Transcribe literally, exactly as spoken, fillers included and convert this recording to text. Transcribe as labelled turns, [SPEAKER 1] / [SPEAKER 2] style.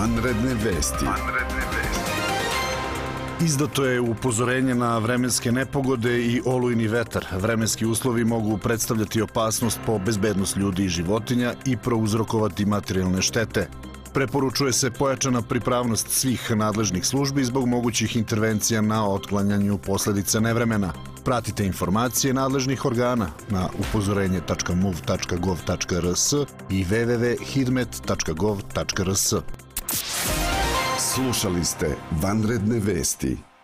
[SPEAKER 1] Vanredne vesti.
[SPEAKER 2] Izdato je upozorenje na vremenske nepogode i olujni vetar. Vremenski uslovi mogu predstavljati opasnost po bezbednost ljudi i životinja i prouzrokovati materijalne štete. Preporučuje se pojačana pripravnost svih nadležnih službi zbog mogućih intervencija na otklanjanju posledica nevremena. Pratite informacije nadležnih organa na upozorenje tačka muv tačka gov tačka rs i w w w tačka hidmet tačka gov tačka rs.
[SPEAKER 1] Slušali ste Vanredne vesti.